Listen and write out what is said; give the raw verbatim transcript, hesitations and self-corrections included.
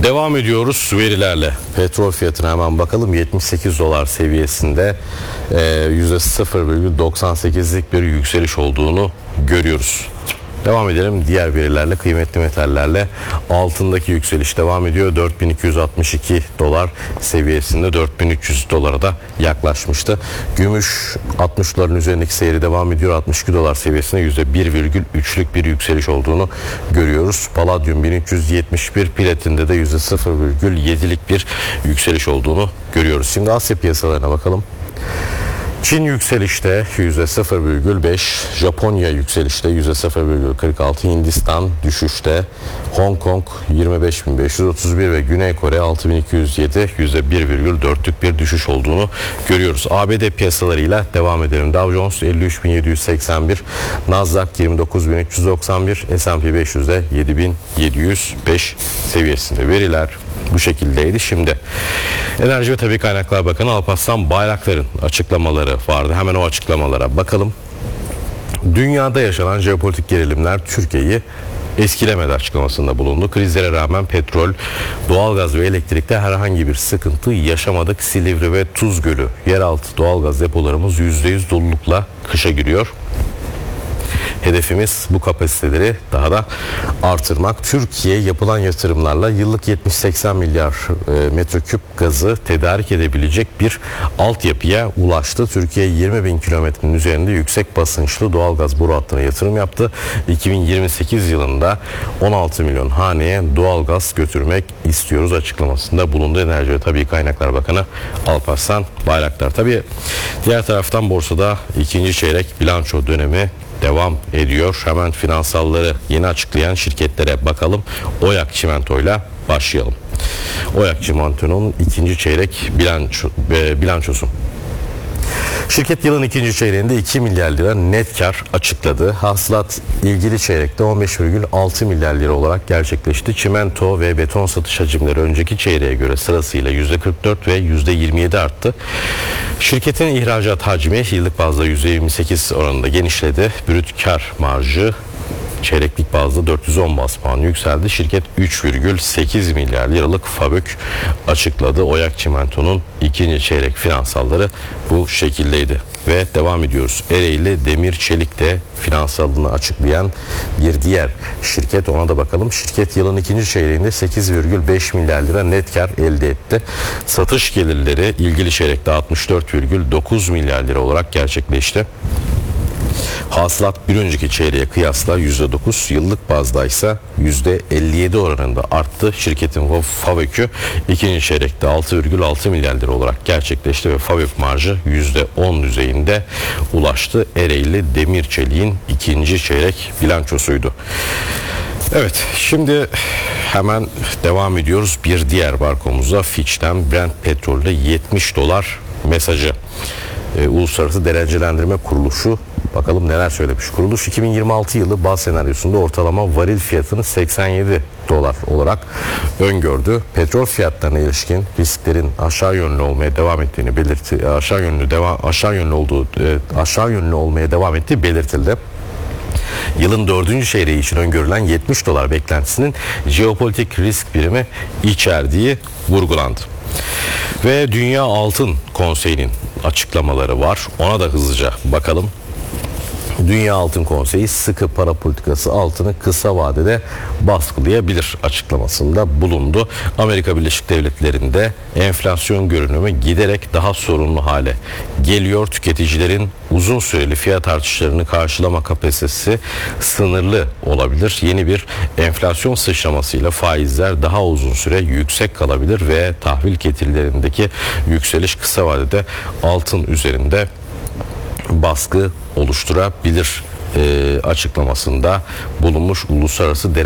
Devam ediyoruz verilerle. Petrol fiyatına hemen bakalım. yetmiş sekiz dolar seviyesinde yüzde sıfır virgül doksan sekizlik bir yükseliş olduğunu görüyoruz. Devam edelim diğer verilerle, kıymetli metallerle. Altındaki yükseliş devam ediyor. dört bin iki yüz altmış iki dolar seviyesinde dört bin üç yüz dolara da yaklaşmıştı. Gümüş altmış doların üzerindeki seyri devam ediyor. altmış iki dolar seviyesinde yüzde bir virgül üçlük bir yükseliş olduğunu görüyoruz. Paladyum bin üç yüz yetmiş bir, platinde de yüzde sıfır virgül yedilik bir yükseliş olduğunu görüyoruz. Şimdi Asya piyasalarına bakalım. Çin yükselişte yüzde sıfır virgül beş, Japonya yükselişte yüzde sıfır virgül kırk altı, Hindistan düşüşte, Hong Kong yirmi beş bin beş yüz otuz bir ve Güney Kore altı bin iki yüz yedi, yüzde bir virgül dörtlük bir düşüş olduğunu görüyoruz. A B D piyasalarıyla devam edelim. Dow Jones elli üç bin yedi yüz seksen bir, Nasdaq yirmi dokuz bin üç yüz doksan bir, S and P beş yüzde yedi bin yedi yüz beş seviyesinde. Veriler bu şekildeydi. Şimdi Enerji ve Tabii Kaynaklar Bakanı Alparslan Bayraktar'ın açıklamaları vardı. Hemen o açıklamalara bakalım. Dünyada yaşanan jeopolitik gerilimler Türkiye'yi eskilemedi açıklamasında bulundu. Krizlere rağmen petrol, doğalgaz ve elektrikte herhangi bir sıkıntı yaşamadık. Silivri ve Tuz Gölü yeraltı doğalgaz depolarımız yüzde yüz dolulukla kışa giriyor. Hedefimiz bu kapasiteleri daha da artırmak. Türkiye yapılan yatırımlarla yıllık yetmiş seksen milyar e, metreküp gazı tedarik edebilecek bir altyapıya ulaştı. Türkiye yirmi bin kilometrenin üzerinde yüksek basınçlı doğalgaz boru hattına yatırım yaptı. iki bin yirmi sekiz yılında on altı milyon haneye doğalgaz götürmek istiyoruz açıklamasında bulundu Enerji ve Tabii Kaynaklar Bakanı Alparslan Bayraktar. Tabii diğer taraftan borsada ikinci çeyrek bilanço dönemi devam ediyor. Hemen finansalları yeni açıklayan şirketlere bakalım. Oyak Çimento'yla başlayalım. Oyak Çimento'nun ikinci çeyrek bilanço, e, bilançosu. Şirket yılın ikinci çeyreğinde iki milyar lira net kar açıkladı. Hasılat ilgili çeyrekte on beş virgül altı milyar lira olarak gerçekleşti. Çimento ve beton satış hacimleri önceki çeyreğe göre sırasıyla yüzde kırk dört ve yüzde yirmi yedi arttı. Şirketin ihracat hacmi yıllık bazda yüzde yirmi sekiz oranında genişledi. Brüt kar marjı çeyreklik bazda dört yüz on bas puan yükseldi. Şirket üç virgül sekiz milyar liralık fabrik açıkladı. Oyak Çimento'nun ikinci çeyrek finansalları bu şekildeydi. Ve devam ediyoruz. Ereğli Demir Çelik de finansalını açıklayan bir diğer şirket, ona da bakalım. Şirket yılın ikinci çeyreğinde sekiz virgül beş milyar lira net kar elde etti. Satış gelirleri ilgili çeyrekte altmış dört virgül dokuz milyar lira olarak gerçekleşti. Hasılat bir önceki çeyreğe kıyasla yüzde dokuz, yıllık bazda ise yüzde elli yedi oranında arttı. Şirketin fabrik ikinci çeyrekte altı virgül altı milyar lira olarak gerçekleşti ve fabrik marjı yüzde on düzeyinde ulaştı. Ereğli Demir Çelik'in ikinci çeyrek bilançosuydu. Evet, şimdi hemen devam ediyoruz bir diğer barkomuza. Fitch'ten Brent petrolde yetmiş dolar mesajı. Ee, Uluslararası Derecelendirme Kuruluşu bakalım neler söylemiş. Kuruluş iki bin yirmi altı yılı baz senaryosunda ortalama varil fiyatını seksen yedi dolar olarak öngördü. Petrol fiyatlarına ilişkin risklerin aşağı yönlü olmaya devam ettiğini belirtti. Aşağı yönlü devam aşağı yönlü olduğu e, aşağı yönlü olmaya devam ettiği belirtildi. Yılın dördüncü çeyreği için öngörülen yetmiş dolar beklentisinin jeopolitik risk birimi içerdiği vurgulandı. Ve Dünya Altın Konseyi'nin açıklamaları var. Ona da hızlıca bakalım. Dünya Altın Konseyi sıkı para politikası altını kısa vadede baskılayabilir açıklamasında bulundu. Amerika Birleşik Devletleri'nde enflasyon görünümü giderek daha sorunlu hale geliyor. Tüketicilerin uzun süreli fiyat artışlarını karşılama kapasitesi sınırlı olabilir. Yeni bir enflasyon sıçramasıyla faizler daha uzun süre yüksek kalabilir ve tahvil getirilerindeki yükseliş kısa vadede altın üzerinde baskı oluşturabilir e, açıklamasında bulunmuş Uluslararası